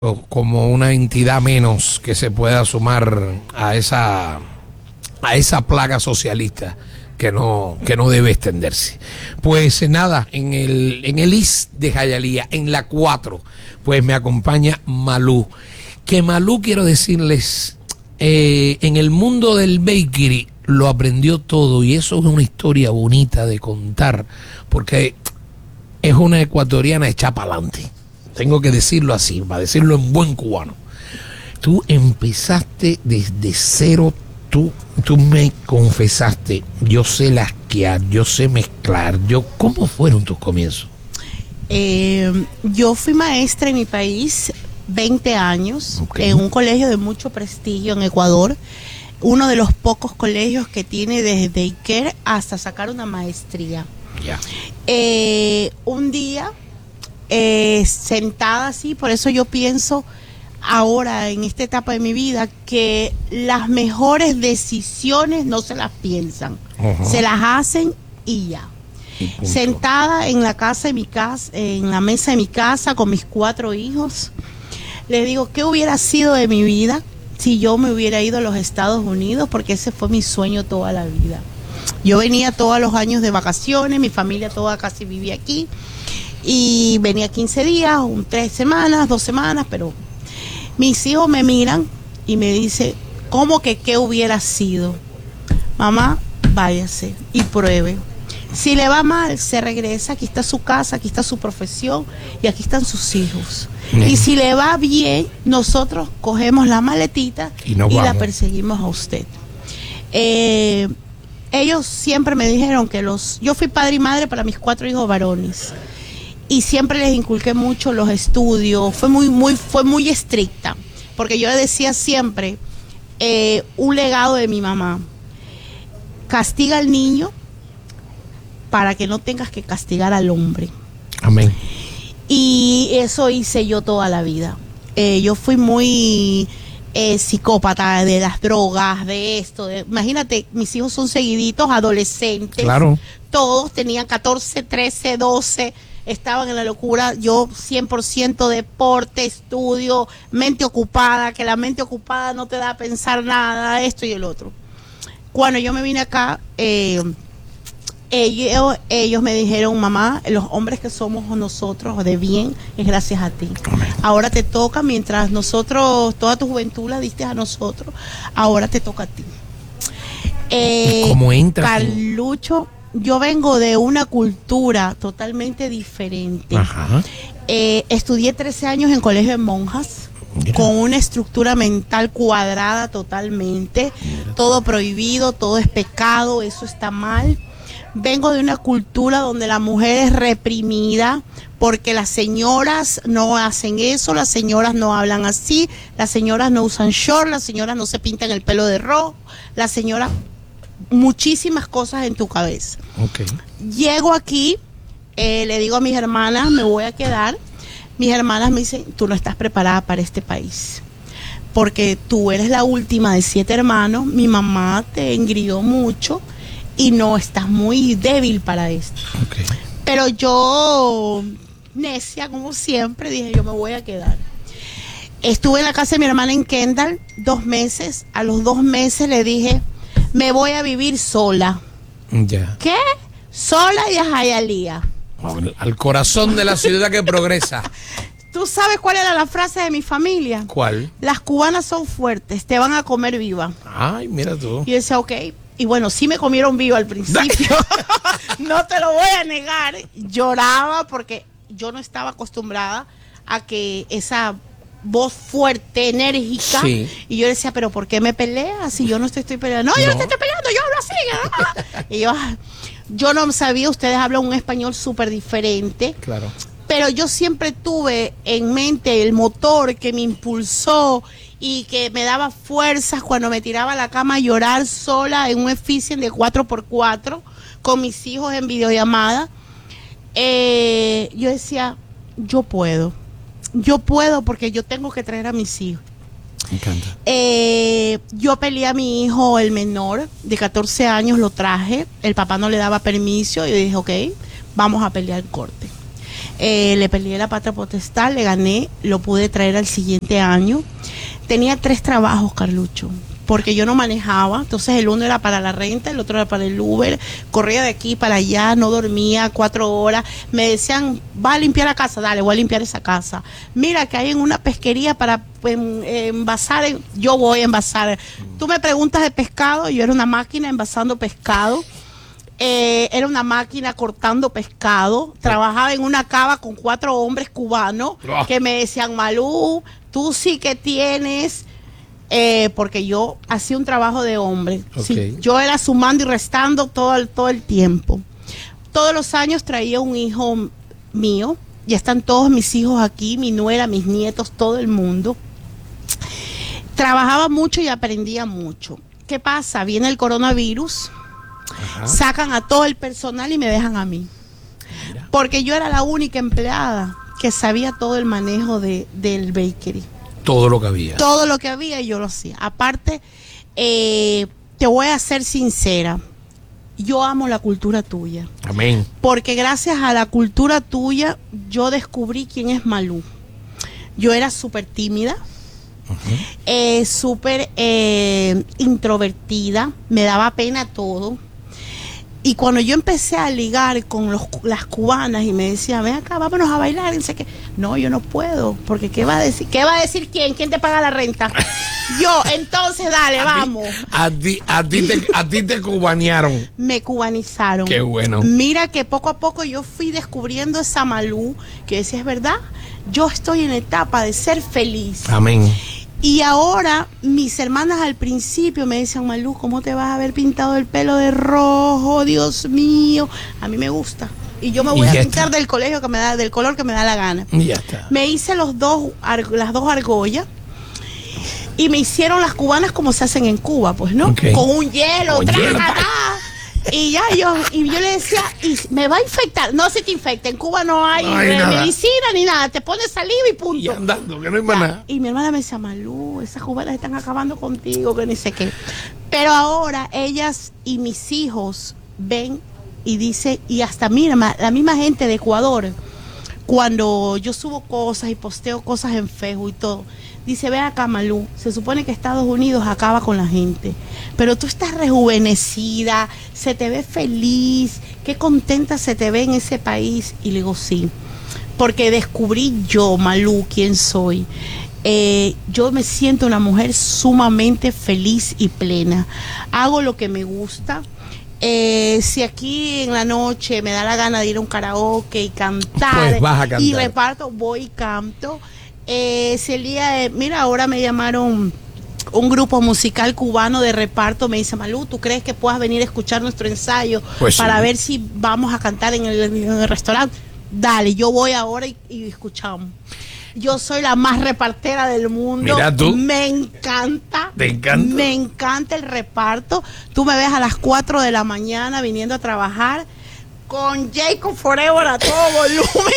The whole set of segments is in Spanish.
como una entidad menos que se pueda sumar a esa plaga socialista que no debe extenderse. Pues nada, en el IS de Hialeah, en la 4, pues me acompaña Malú. Que Malú, quiero decirles, en el mundo del bakery lo aprendió todo, y eso es una historia bonita de contar, porque es una ecuatoriana hecha para adelante. Tengo que decirlo así, para decirlo en buen cubano. Tú empezaste desde cero. Tú me confesaste, yo sé lasquear, yo sé mezclar. ¿Cómo fueron tus comienzos? Yo fui maestra en mi país 20 años, en un colegio de mucho prestigio en Ecuador, uno de los pocos colegios que tiene desde daycare hasta sacar una maestría. Un día, sentada así, por eso yo pienso ahora en esta etapa de mi vida que las mejores decisiones no se las piensan, se las hacen y ya. Sentada en la en la mesa de mi casa con mis 4 hijos, les digo, ¿qué hubiera sido de mi vida si yo me hubiera ido a los Estados Unidos? Porque ese fue mi sueño toda la vida. Yo venía todos los años de vacaciones, mi familia toda casi vivía aquí, y venía 15 días, 3 semanas, 2 semanas, pero mis hijos me miran y me dicen, ¿cómo que qué hubiera sido? Mamá, váyase y pruebe. Si le va mal, se regresa, aquí está su casa, aquí está su profesión y aquí están sus hijos. Y si le va bien, nosotros cogemos la maletita y la perseguimos a usted. Ellos siempre me dijeron que yo fui padre y madre para mis 4 hijos varones. Y siempre les inculqué mucho los estudios, fue muy estricta, porque yo le decía siempre, un legado de mi mamá: castiga al niño para que no tengas que castigar al hombre. Amén. Y eso hice yo toda la vida. Yo fui muy psicópata de las drogas, de esto. Imagínate, mis hijos son seguiditos, adolescentes. Claro. Todos tenían 14, 13, 12. Estaban en la locura. Yo 100% deporte, estudio, mente ocupada, que la mente ocupada no te da a pensar nada, esto y el otro. Cuando yo me vine acá, ellos me dijeron, mamá, los hombres que somos nosotros de bien es gracias a ti. Ahora te toca, mientras nosotros, toda tu juventud la diste a nosotros, ahora te toca a ti. ¿Cómo entras? Carlucho, yo vengo de una cultura totalmente diferente. Estudié 13 años en colegio de monjas. Mira. Con una estructura mental cuadrada totalmente. Mira. Todo prohibido, todo es pecado, eso está mal. Vengo de una cultura donde la mujer es reprimida, porque las señoras no hacen eso, las señoras no hablan así, las señoras no usan short, las señoras no se pintan el pelo de rojo, las señoras, muchísimas cosas en tu cabeza. Llego aquí, le digo a mis hermanas, me voy a quedar. Mis hermanas me dicen, tú no estás preparada para este país, porque tú eres la última de 7 hermanos, mi mamá te engrió mucho y no, estás muy débil para esto. Pero yo, necia como siempre, dije, yo me voy a quedar. Estuve en la casa de mi hermana en Kendall 2 meses. A los 2 meses le dije, me voy a vivir sola. ¿Qué? Sola y a Hialeah. Al corazón de la ciudad que progresa. ¿Tú sabes cuál era la frase de mi familia? ¿Cuál? Las cubanas son fuertes, te van a comer viva. Ay, mira tú. Y yo decía, ok. Y bueno, sí me comieron viva al principio. No te lo voy a negar. Lloraba porque yo no estaba acostumbrada a que esa voz fuerte, enérgica. Sí. Y yo decía, pero ¿por qué me peleas si yo no estoy peleando? No, yo no te estoy peleando, yo hablo así. Y yo no sabía, ustedes hablan un español súper diferente. Claro. Pero yo siempre tuve en mente el motor que me impulsó y que me daba fuerzas cuando me tiraba a la cama a llorar sola en un Efficient de 4x4 con mis hijos en videollamada. Yo decía, yo puedo porque yo tengo que traer a mis hijos. Me encanta. Yo peleé a mi hijo, el menor, de 14 años, lo traje. El papá no le daba permiso y yo dije, ok, vamos a pelear en corte. Le peleé la patria potestad, le gané, lo pude traer al siguiente año. Tenía 3 trabajos, Carlucho, porque yo no manejaba, entonces el uno era para la renta, el otro era para el Uber, corría de aquí para allá, no dormía 4 horas, me decían, va a limpiar la casa, dale, voy a limpiar esa casa. Mira que hay en una pesquería para envasar, yo voy a envasar. Tú me preguntas de pescado, yo era una máquina envasando pescado. Era una máquina cortando pescado, trabajaba en una cava con 4 hombres cubanos que me decían, Malú, tú sí que tienes, porque yo hacía un trabajo de hombre. Okay. Sí, yo era sumando y restando todo el tiempo. Todos los años traía un hijo mío, ya están todos mis hijos aquí, mi nuera, mis nietos, todo el mundo. Trabajaba mucho y aprendía mucho. ¿Qué pasa? Viene el coronavirus. Ajá. Sacan a todo el personal y me dejan a mí. Mira. Porque yo era la única empleada que sabía todo el manejo del bakery. Todo lo que había. Todo lo que había yo lo hacía. Aparte, te voy a ser sincera. Yo amo la cultura tuya. Amén. Porque gracias a la cultura tuya, yo descubrí quién es Malú. Yo era súper tímida. Súper introvertida. Me daba pena todo. Y cuando yo empecé a ligar con las cubanas y me decían, ven acá, vámonos a bailar, y dice que no, yo no puedo, porque ¿qué va a decir? ¿Qué va a decir quién? ¿Quién te paga la renta? Yo, entonces dale, vamos. A ti te cubanearon. Me cubanizaron. Qué bueno. Mira que poco a poco yo fui descubriendo esa Malú, que decía, es verdad, yo estoy en etapa de ser feliz. Amén. Y ahora mis hermanas al principio me decían, Malú, ¿cómo te vas a haber pintado el pelo de rojo? Dios mío. A mí me gusta. Y yo me voy a pintar del color que me da la gana. Y ya está. Me hice las dos argollas y me hicieron las cubanas como se hacen en Cuba, pues, ¿no? Okay. Con un hielo, y ya yo le decía, y me va a infectar. No se te infecta, en Cuba no hay medicina ni nada, te pones saliva y punto. Y andando, que no hay más nada. Y mi hermana me decía, Malú, esas cubanas están acabando contigo, que ni sé qué. Pero ahora ellas y mis hijos ven y dicen, y hasta mira, la misma gente de Ecuador, cuando yo subo cosas y posteo cosas en Facebook y todo, dice, ve acá, Malú, se supone que Estados Unidos acaba con la gente, pero tú estás rejuvenecida, se te ve feliz, qué contenta se te ve en ese país. Y le digo, sí, porque descubrí yo, Malú, quién soy. Yo me siento una mujer sumamente feliz y plena. Hago lo que me gusta. Si aquí en la noche me da la gana de ir a un karaoke y cantar, pues vas a cantar. Y reparto, voy y canto. Si el día mira, ahora me llamaron un grupo musical cubano de reparto, me dice, Malú, ¿tú crees que puedas venir a escuchar nuestro ensayo para ver si vamos a cantar en el restaurante? Dale, yo voy ahora y escuchamos. Yo soy la más repartera del mundo. Mira tú. Me encanta. ¿Te encanta? Me encanta el reparto. Tú me ves a las 4 de la mañana viniendo a trabajar con Jacob Forever a todo volumen.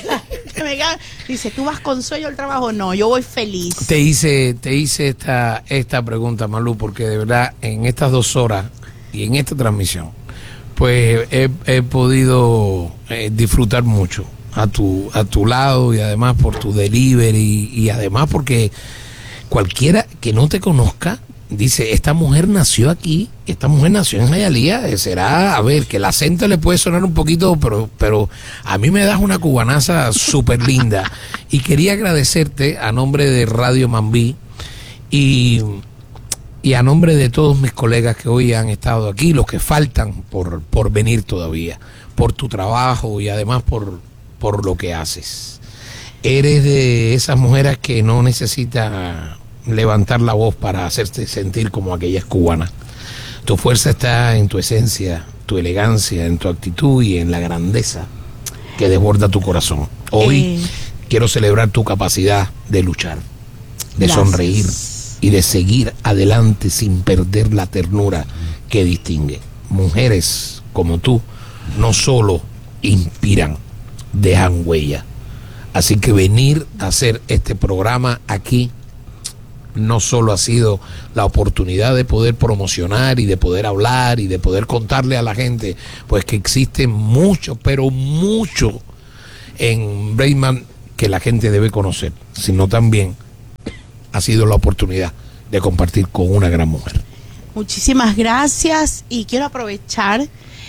Dice, ¿tú vas con sueño al trabajo? No, yo voy feliz. Te hice esta pregunta, Malú, porque de verdad en estas 2 horas y en esta transmisión, pues he podido disfrutar mucho a tu lado, y además por tu delivery, y además porque cualquiera que no te conozca dice, esta mujer nació aquí, esta mujer nació en Hialeah, será, a ver, que el acento le puede sonar un poquito, pero a mí me das una cubanaza súper linda. Y quería agradecerte a nombre de Radio Mambí y a nombre de todos mis colegas que hoy han estado aquí, los que faltan por venir todavía, por tu trabajo y además por lo que haces. Eres de esas mujeres que no necesita levantar la voz para hacerte sentir como aquellas cubanas. Tu fuerza está en tu esencia, tu elegancia, en tu actitud y en la grandeza que desborda tu corazón. Hoy quiero celebrar tu capacidad de luchar, de sonreír y de seguir adelante sin perder la ternura que distingue. Mujeres como tú no solo inspiran, dejan huella. Así que venir a hacer este programa aquí no solo ha sido la oportunidad de poder promocionar y de poder hablar y de poder contarle a la gente pues que existen muchos, pero muchos en Breitman que la gente debe conocer, sino también ha sido la oportunidad de compartir con una gran mujer. Muchísimas gracias, y quiero aprovechar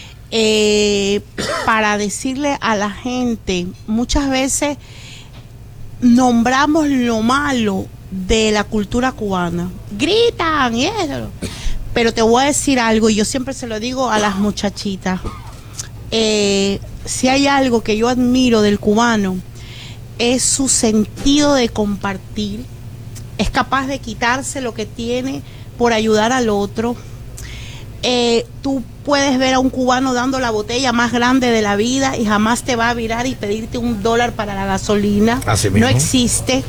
para decirle a la gente, muchas veces nombramos lo malo de la cultura cubana, gritan y eso, pero te voy a decir algo, y yo siempre se lo digo a las muchachitas, si hay algo que yo admiro del cubano es su sentido de compartir, es capaz de quitarse lo que tiene por ayudar al otro. Tú puedes ver a un cubano dando la botella más grande de la vida y jamás te va a virar y pedirte $1 para la gasolina. No existe.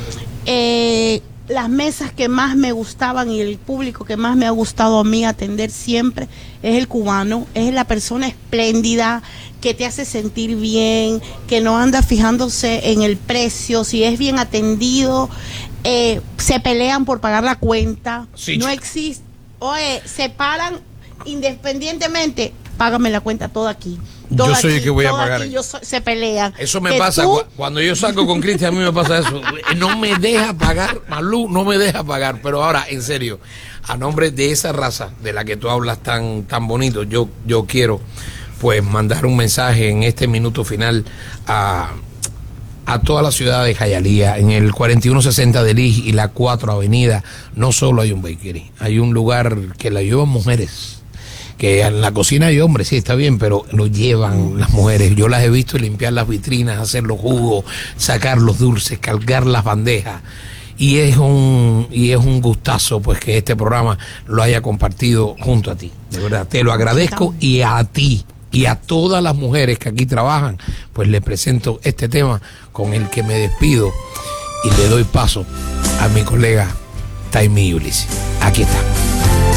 Las mesas que más me gustaban y el público que más me ha gustado a mí atender siempre es el cubano. Es la persona espléndida que te hace sentir bien, que no anda fijándose en el precio, si es bien atendido. Se pelean por pagar la cuenta. Sí. No existe. Oye, se paran independientemente. Págame la cuenta toda aquí. Yo soy el que voy a pagar. Se pelean. Eso me pasa cuando yo salgo con Cristian, a mí me pasa eso. No me deja pagar, Malú, no me deja pagar. Pero ahora, en serio, a nombre de esa raza de la que tú hablas tan bonito, yo quiero pues mandar un mensaje en este minuto final a toda la ciudad de Hialeah. En el 4160 de Lee y la 4 Avenida no solo hay un bakery, hay un lugar que la llevan mujeres, que en la cocina hay hombres, sí, está bien, pero lo llevan las mujeres. Yo las he visto limpiar las vitrinas, hacer los jugos, sacar los dulces, cargar las bandejas. Y es un gustazo pues que este programa lo haya compartido junto a ti. De verdad, te lo agradezco, y a ti y a todas las mujeres que aquí trabajan, pues les presento este tema con el que me despido y le doy paso a mi colega Taimí Ulises. Aquí está.